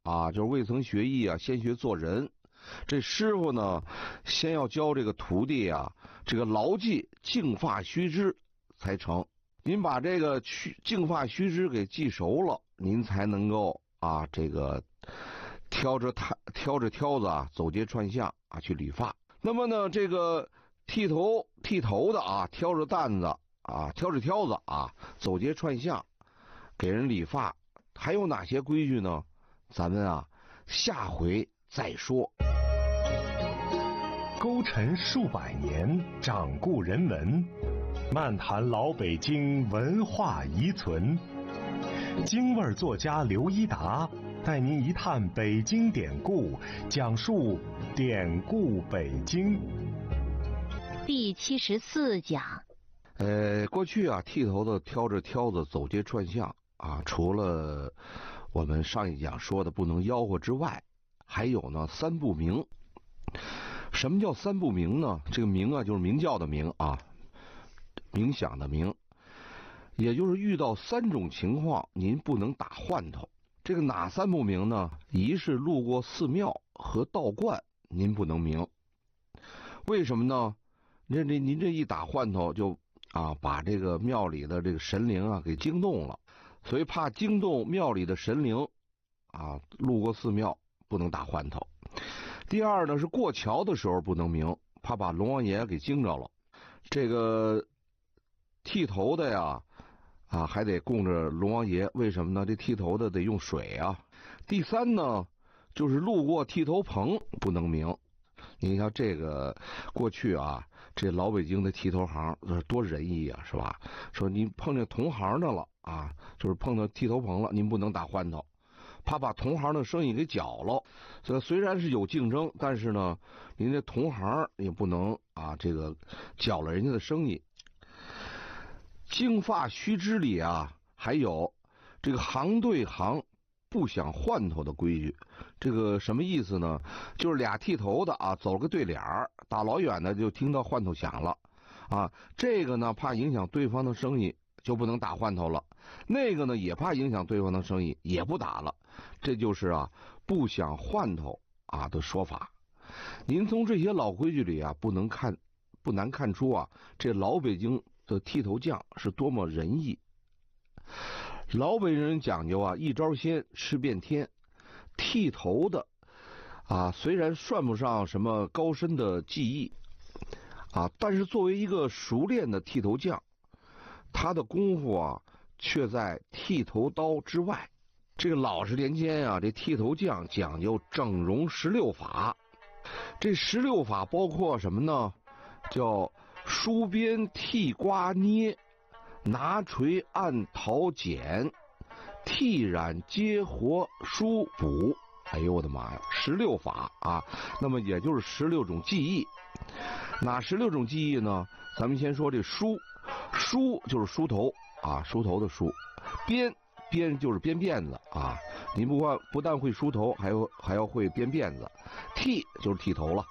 啊，就是未曾学艺啊，先学做人。这师傅呢，先要教这个徒弟啊，这个牢记净发须知才成。您把这个净发须知给记熟了，您才能够啊，这个挑着挑子啊，走街串巷啊去理发。那么呢，这个剃头的啊，挑着担子啊，挑着挑子啊，走街串巷给人理发，还有哪些规矩呢？咱们啊，下回再说。 勾陈数百年，掌故人文，漫谈老北京文化遗存。京味作家刘一达带您一探北京典故，讲述典故北京。 第74讲。 过去啊，剃头的挑着挑子走街串巷啊，除了我们上一讲说的不能吆喝之外，还有呢三不明。什么叫三不明呢？这个明啊，就是鸣叫的鸣啊，冥想的冥，也就是遇到3种情况您不能打换头。这个哪三不明呢？一是路过寺庙和道观您不能鸣。为什么呢？您这一打换头就啊把这个庙里的这个神灵啊给惊动了，所以怕惊动庙里的神灵啊，路过寺庙不能打换头。第二呢是过桥的时候不能鸣，怕把龙王爷给惊着了。这个剃头的呀啊还得供着龙王爷，为什么呢？这剃头的得用水啊。第三呢就是路过剃头棚不能鸣。你看这个过去啊，这老北京的剃头行多仁义啊，是吧？说您碰见同行的了啊，就是碰到剃头棚了，您不能打换头，怕把同行的生意给搅了。所以虽然是有竞争，但是呢，您这同行也不能啊这个搅了人家的生意。净发须知里啊，还有这个行对行不想换头的规矩。这个什么意思呢？就是俩剃头的啊，走了个对脸儿，打老远的就听到换头响了啊。这个呢，怕影响对方的生意，就不能打换头了。那个呢，也怕影响对方的生意，也不打了。这就是啊，不想换头啊的说法。您从这些老规矩里啊，不难看出啊，这老北京的剃头匠是多么仁义。老北京人讲究啊，一招鲜吃遍天。剃头的啊，虽然算不上什么高深的技艺啊，但是作为一个熟练的剃头匠，他的功夫啊，却在剃头刀之外。这个老实年间啊，这剃头匠讲究整容16法。这16法包括什么呢？叫梳编剃刮捏，拿锤按陶剪，剃染接活梳补。哎呦我的妈呀，16法啊！那么也就是16种技艺。哪16种技艺呢？咱们先说这梳就是梳头啊，梳头的梳。编就是编辫子啊，您不但会梳头，还要会编辫子。剃就是剃头了。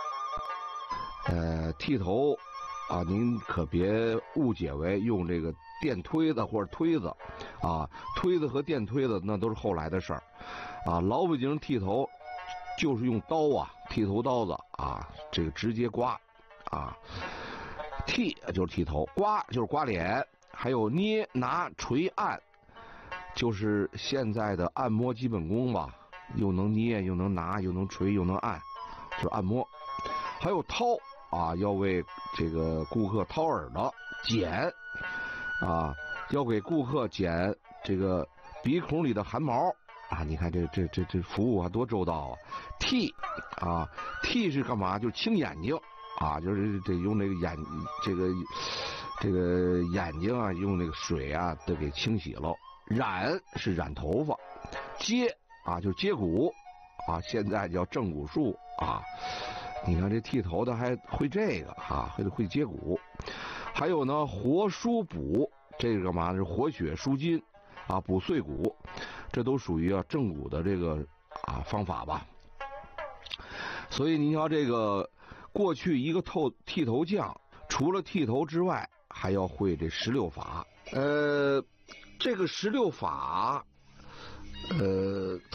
剃头啊，您可别误解为用这个电推子或者推子啊，推子和电推子那都是后来的事儿啊。老北京人剃头就是用刀啊，剃头刀子啊，这个直接刮啊。剃就是剃头，刮就是刮脸，还有捏拿锤按，就是现在的按摩基本功吧，又能捏又能拿又能锤又能按，就是按摩。还有掏啊，要为这个顾客掏耳朵；剪啊，要给顾客剪这个鼻孔里的汗毛啊。你看这服务啊多周到啊！剃啊，剃是干嘛？就是清眼睛啊，就是得用那个这个眼睛啊，用那个水啊得给清洗了。染是染头发，接啊就是接骨啊，现在叫正骨术啊。你看这剃头的还会这个啊，会接骨。还有呢，活梳补，这个干嘛呢？是活血舒筋啊，补碎骨，这都属于啊正骨的这个啊方法吧。所以您瞧这个过去一个剃头匠，除了剃头之外，还要会这16法。这个16法，